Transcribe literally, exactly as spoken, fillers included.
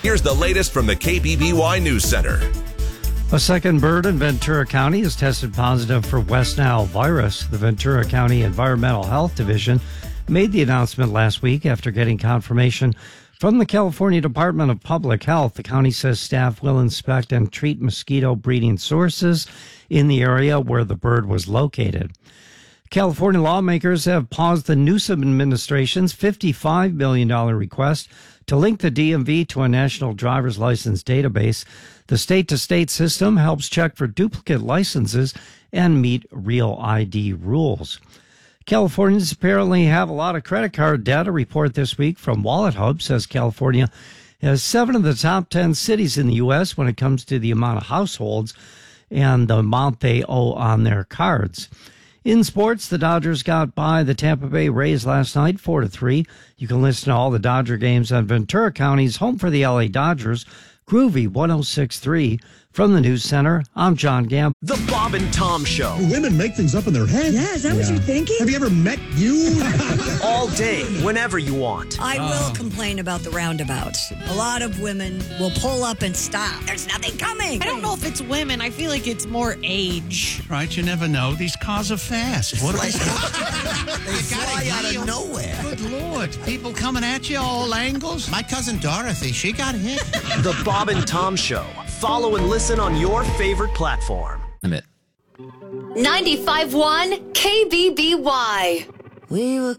Here's the latest from the K B B Y News Center. A second bird in Ventura County has tested positive for West Nile virus. The Ventura County Environmental Health Division made the announcement last week after getting confirmation from the California Department of Public Health. The county says staff will inspect and treat mosquito breeding sources in the area where the bird was located. California lawmakers have paused the Newsom administration's fifty-five million dollars request to link the D M V to a national driver's license database. The state-to-state system helps check for duplicate licenses and meet real I D rules. Californians apparently have a lot of credit card debt. A report this week from Wallet Hub says California has seven of the top ten cities in the U S when it comes to the amount of households and the amount they owe on their cards. In sports, the Dodgers got by the Tampa Bay Rays last night, four to three. You can listen to all the Dodger games on Ventura County's home for the L A Dodgers, Groovy one oh six point three. From the News Center, I'm John Gamp. The Bob and Tom Show. Women make things up in their head. Yeah, is that yeah. what you're thinking? Have you ever met you? All day, whenever you want. I will uh. complain about the roundabouts. A lot of women will pull up and stop. There's nothing coming. I don't know if it's women. I feel like it's more age. Right, you never know. These cars are fast. What like, they fly out of nowhere. Good Lord. People coming at you all angles. My cousin Dorothy, she got hit. The Bob and Tom Show. Follow and listen on your favorite platform. ninety-five point one K B B Y. We were